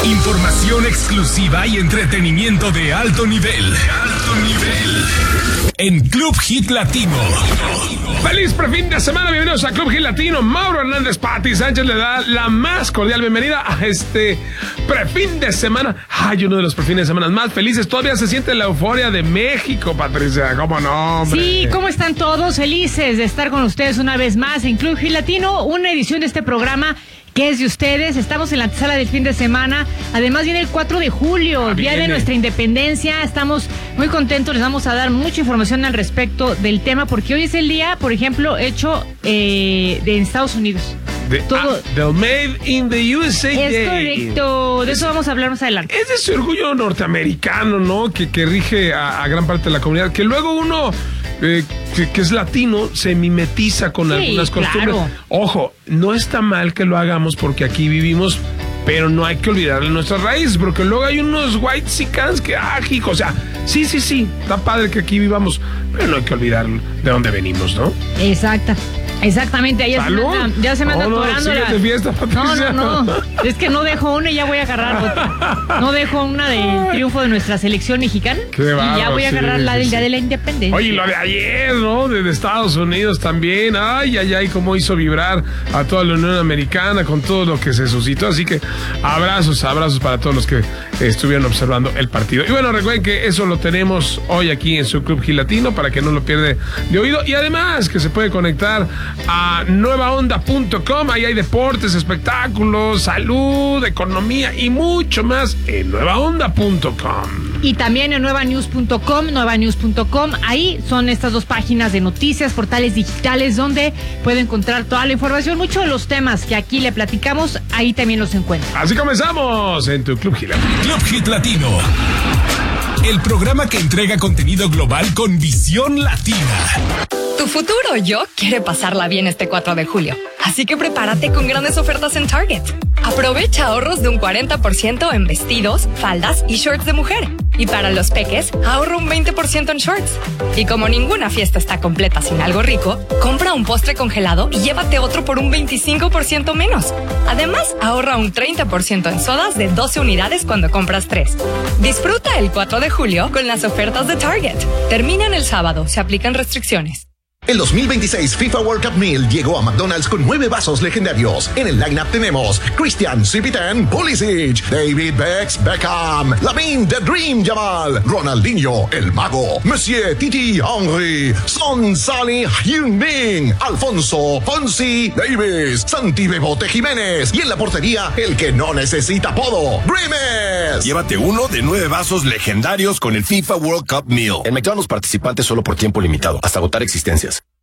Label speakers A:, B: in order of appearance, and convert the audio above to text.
A: Información exclusiva y entretenimiento de alto nivel. En Club Hit Latino.
B: ¡Feliz prefin de semana! Bienvenidos a Club Hit Latino. Mauro Hernández, Pati Sánchez le da la más cordial bienvenida a este prefin de semana. ¡Ay, uno de los prefines de semana más felices! Todavía se siente la euforia de México, Patricia. ¿Cómo no, hombre?
C: Sí, ¿cómo están todos? Felices de estar con ustedes una vez más en Club Hit Latino. Una edición de este programa que es de ustedes. Estamos en la antesala del fin de semana. Además viene el 4 de julio, día de nuestra independencia. Estamos muy contentos, les vamos a dar mucha información al respecto del tema, porque hoy es el día, por ejemplo, hecho de Estados Unidos.
B: Del Made in the USA
C: es
B: Day.
C: Correcto, de eso vamos a hablar más adelante.
B: Es de ese orgullo norteamericano, ¿no? Que rige a gran parte de la comunidad, que luego uno que es latino se mimetiza con algunas costumbres. Claro. Ojo, no está mal que lo hagamos porque aquí vivimos, pero no hay que olvidar nuestras raíces, porque luego hay unos whitexicans que, o sea, sí, está padre que aquí vivamos, pero no hay que olvidar de dónde venimos, ¿no?
C: Exactamente, ahí ya se me anda atorando la
B: fiesta, Patricia.
C: No, es que no dejo una y ya voy a agarrar otra. No dejo una del triunfo de nuestra selección mexicana.
B: Qué bárbaro,
C: y ya voy a agarrar la del día de la independencia.
B: Oye, lo de ayer, ¿no? De Estados Unidos también. Ay, cómo hizo vibrar a toda la Unión Americana con todo lo que se suscitó. Así que abrazos para todos los que estuvieron observando el partido. Y bueno, recuerden que eso lo tenemos hoy aquí en su Club Hit Latino para que no lo pierda de oído. Y además que se puede conectar a nuevaonda.com. Ahí hay deportes, espectáculos, salud, economía y mucho más en nuevaonda.com.
C: Y también en nuevanews.com. Ahí son estas dos páginas de noticias, portales digitales, donde puede encontrar toda la información. Muchos de los temas que aquí le platicamos, ahí también los encuentra.
B: Así comenzamos en tu Club Hit Latino.
A: Club Hit Latino, el programa que entrega contenido global con visión latina.
D: Tu futuro yo quiere pasarla bien este 4 de julio. Así que prepárate con grandes ofertas en Target. Aprovecha ahorros de un 40% en vestidos, faldas y shorts de mujer. Y para los peques, ahorra un 20% en shorts. Y como ninguna fiesta está completa sin algo rico, compra un postre congelado y llévate otro por un 25% menos. Además, ahorra un 30% en sodas de 12 unidades cuando compras 3. Disfruta el 4 de julio con las ofertas de Target. Terminan el sábado, se aplican restricciones.
E: El 2026 FIFA World Cup Meal llegó a McDonald's con 9 vasos legendarios. En el lineup tenemos Christian Cipitan Pulisic, David Beckham, Lamine The Dream Yamal, Ronaldinho El Mago, Monsieur Titi Henry, Son Salih Heung-min, Alfonso Fonsi Davis, Santi Bebote Jiménez y en la portería el que no necesita apodo, Grimes.
F: Llévate uno de 9 vasos legendarios con el FIFA World Cup Meal. En McDonald's participantes solo por tiempo limitado, hasta agotar existencias.